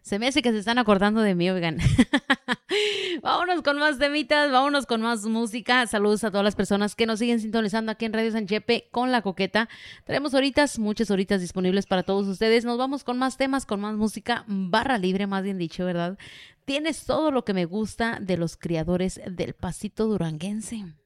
Se me hace que se están acordando de mí, oigan. Vámonos con más temitas, vámonos con más música. Saludos a todas las personas que nos siguen sintonizando aquí en Radio San Chepe con La Coqueta. Tenemos horitas, muchas horitas disponibles para todos ustedes. Nos vamos con más temas, con más música, barra libre, más bien dicho, ¿verdad? Tienes todo lo que me gusta de los criadores del pasito duranguense.